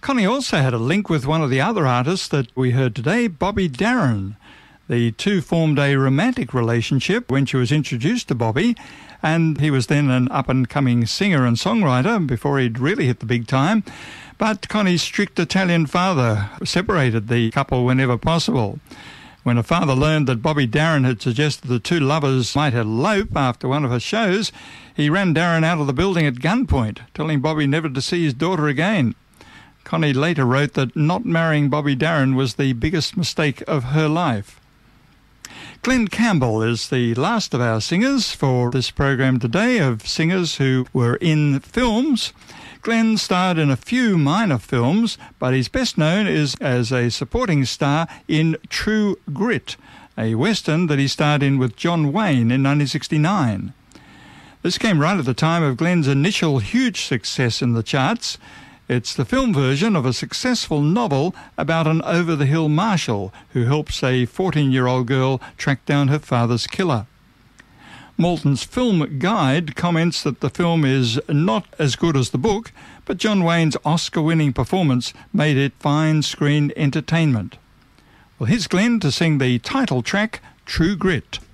Connie also had a link with one of the other artists that we heard today, Bobby Darin. The two formed a romantic relationship when she was introduced to Bobby, and he was then an up-and-coming singer and songwriter before he'd really hit the big time. But Connie's strict Italian father separated the couple whenever possible. When her father learned that Bobby Darin had suggested the two lovers might elope after one of her shows, he ran Darin out of the building at gunpoint, telling Bobby never to see his daughter again. Connie later wrote that not marrying Bobby Darin was the biggest mistake of her life. Glen Campbell is the last of our singers for this program today, of singers who were in films. Glen starred in a few minor films, but he's best known as a supporting star in True Grit, a western that he starred in with John Wayne in 1969. This came right at the time of Glen's initial huge success in the charts. It's the film version of a successful novel about an over-the-hill marshal who helps a 14-year-old girl track down her father's killer. Moulton's film guide comments that the film is not as good as the book, but John Wayne's Oscar-winning performance made it fine screen entertainment. Well, here's Glen to sing the title track, True Grit.